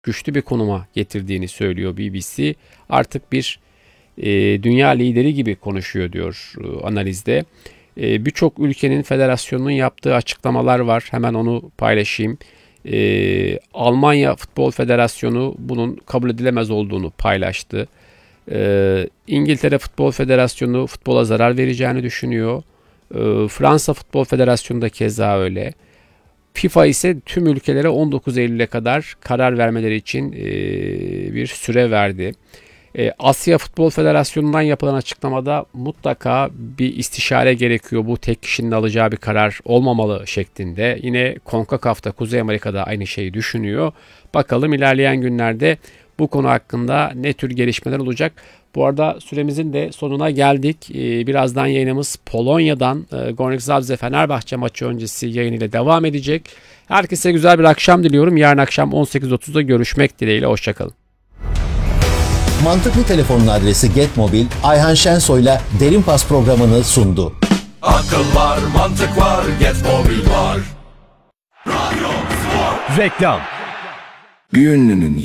güçlü bir konuma getirdiğini söylüyor BBC. Artık bir dünya lideri gibi konuşuyor diyor analizde. Birçok ülkenin federasyonunun yaptığı açıklamalar var. Hemen onu paylaşayım. Almanya Futbol Federasyonu bunun kabul edilemez olduğunu paylaştı. İngiltere Futbol Federasyonu futbola zarar vereceğini düşünüyor. Fransa Futbol Federasyonu da keza öyle. FIFA ise tüm ülkelere 19 Eylül'e kadar karar vermeleri için bir süre verdi. Asya Futbol Federasyonu'ndan yapılan açıklamada mutlaka bir istişare gerekiyor. Bu tek kişinin alacağı bir karar olmamalı şeklinde. Yine CONCACAF'ta, Kuzey Amerika'da aynı şeyi düşünüyor. Bakalım ilerleyen günlerde bu konu hakkında ne tür gelişmeler olacak. Bu arada süremizin de sonuna geldik. Birazdan yayınımız Polonya'dan Górnik Zabrze Fenerbahçe maçı öncesi yayın ile devam edecek. Herkese güzel bir akşam diliyorum. Yarın akşam 18.30'da görüşmek dileğiyle. Hoşçakalın. Mantıklı Telefon'un adresi Getmobil, Ayhan Şensoy'la Derin Pas programını sundu. Akıl var, mantık var, Getmobil var. Reklam. Bir ünlünün